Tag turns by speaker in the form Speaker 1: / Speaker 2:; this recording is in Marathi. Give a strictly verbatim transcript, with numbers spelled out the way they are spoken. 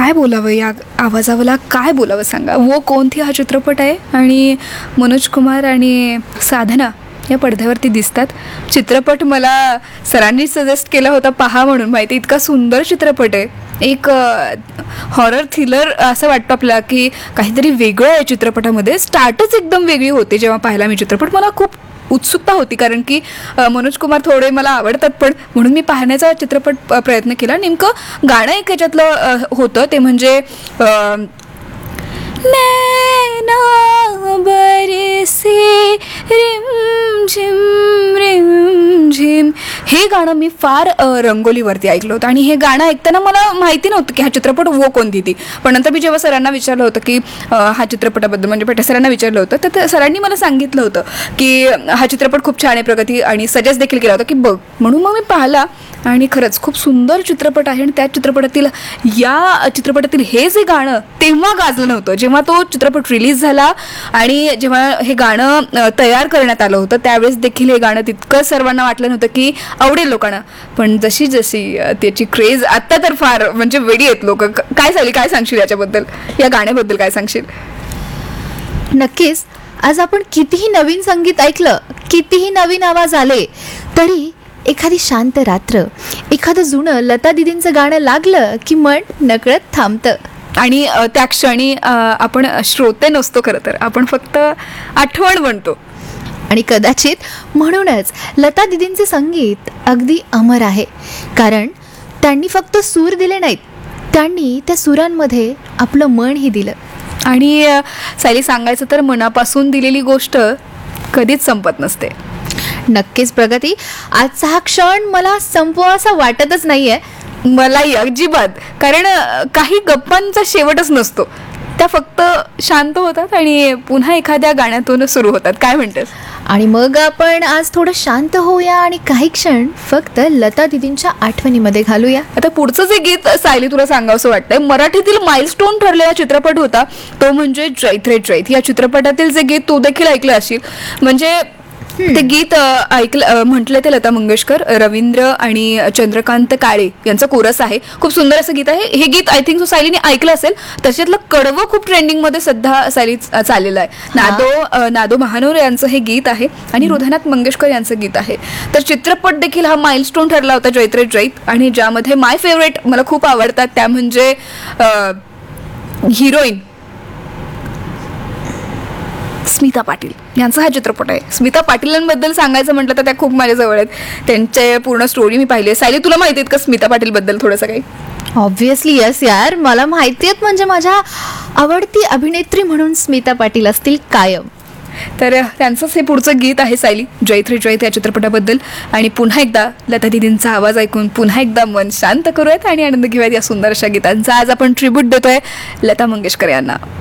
Speaker 1: काय बोलावं या आवाजावला, काय बोलावं सांगा. वो कोण थी हा चित्रपट आहे आणि मनोज कुमार आणि साधना या पडद्यावरती दिसतात. चित्रपट मला सरांनी सजेस्ट केला होता पहा म्हणून. माहिती इतका सुंदर चित्रपट आहे. एक हॉरर थ्रिलर असं वाटतं आपल्याला की काहीतरी वेगळं आहे चित्रपटामध्ये. स्टार्टच एकदम वेगळी होती जेव्हा पाहिला मी चित्रपट. मला खूप उत्सुकता होती कारण की मनोज कुमार थोडे मला आवडतात पण, म्हणून मी पाहण्याचा चित्रपट प्रयत्न केला. नेमकं गाणं एक ह्याच्यातलं होतं ते म्हणजे नैना बरसे रिम झिम रिम झिम, हे गाणं मी फार रंगोलीवरती ऐकलं होतं. आणि हे गाणं ऐकताना मला माहिती नव्हतं की हा चित्रपट वो कोणती ती. पण नंतर मी जेव्हा सरांना विचारलं होतं की हा चित्रपटाबद्दल, म्हणजे पेटे सरांना विचारलं होतं, तर सरांनी मला सांगितलं होतं की हा चित्रपट खूप छान आहे प्रगती, आणि सजेस्ट देखील केला होता की बघ. म्हणून मग मी पाहिला आणि खरंच खूप सुंदर चित्रपट आहे. आणि त्या चित्रपटातील या चित्रपटातील हे जे गाणं तेव्हा गाजलं नव्हतं. जेव्हा तो चित्रपट रिलीज झाला आणि जेव्हा हे गाणं तयार करण्यात आलं होतं त्यावेळेस देखील हे गाणं तितकं सर्वांना वाटलं नव्हतं की आवडेल लोकांना. पण जशी जशी त्याची क्रेज आत्ता तर फार म्हणजे वेडी आहेत लोक. काय झाली, काय सांगशील याच्याबद्दल, या गाण्याबद्दल काय सांगशील?
Speaker 2: नक्कीच. आज आपण कितीही नवीन संगीत ऐकलं, कितीही नवीन आवाज आले, तरी एखादी शांत रात्र, एखादं जुनं लता दिदींचं गाणं लागलं की मन नकळत थांबतं.
Speaker 1: आणि त्या क्षणी आपण श्रोते नसतो खरं तर, आपण फक्त आठवण बनतो.
Speaker 2: आणि कदाचित म्हणूनच लता दिदींचे संगीत अगदी अमर आहे, कारण त्यांनी फक्त सूर दिले नाहीत, त्यांनी त्या सुरांमध्ये आपलं मनही दिलं.
Speaker 1: आणि सायली सांगायचं तर मनापासून दिलेली गोष्ट कधीच संपत नसते.
Speaker 2: नक्कीच प्रगती, आजचा हा क्षण मला संपवासा वाटतच नाहीये.
Speaker 1: मलाही अजिबात. कारण काही गप्पांचा शेवटच नसतो, त्या फक्त शांत होतात आणि पुन्हा एखाद्या गाण्यातून सुरू होतात. काय म्हणतेस?
Speaker 2: आणि मग आपण आज थोडं शांत होऊया आणि काही क्षण फक्त लता दिदींच्या आठवणीमध्ये घालूया.
Speaker 1: आता पुढचं जे गीत सायली तुला सांगावंसं वाटतंय, मराठीतील माइलस्टोन ठरलेला चित्रपट होता तो म्हणजे जैत रे जैत. या चित्रपटातील जे गीत तू देखील ऐकलं असेल. म्हणजे ते गीत ऐकलं म्हटलं ते लता मंगेशकर, रवींद्र आणि चंद्रकांत काळे यांचं कोरस आहे. खूप सुंदर असं गीत आहे हे. गीत आय थिंक सो सायलीने ऐकलं असेल. त्याच्यातलं कडवं खूप ट्रेंडिंगमध्ये सध्या सायली चाललेलं आहे. नादो नादो महानोर यांचं हे गीत आहे आणि हृदयनाथ मंगेशकर यांचं गीत आहे. तर चित्रपट देखील हा माइलस्टोन ठरला होता जैत रे जैत, आणि ज्यामध्ये माय फेवरेट मला खूप आवडतात त्या म्हणजे हिरोईन स्मिता पाटील यांचा हा चित्रपट आहे. स्मिता पाटीलांबद्दल सांगायचं म्हटलं तर त्या खूप माझ्याजवळ आहेत. त्यांचे पूर्ण स्टोरी मी पाहिली आहे. सायली तुला माहिती आहेत का स्मिता पाटील बद्दल थोडंसं काही?
Speaker 2: ऑब्व्हियसली यस यार, मला माहिती आहेत. म्हणजे माझ्या आवडती अभिनेत्री म्हणून स्मिता पाटील असतील कायम.
Speaker 1: तर त्यांचंच हे पुढचं गीत आहे सायली, जैत रे जैत या चित्रपटाबद्दल. आणि पुन्हा एकदा लता दिदींचा आवाज ऐकून पुन्हा एकदा मन शांत करूयात आणि आनंद घेऊयात या सुंदर अशा गीतांचा. आज आपण ट्रिब्यूट देतोय लता मंगेशकर यांना.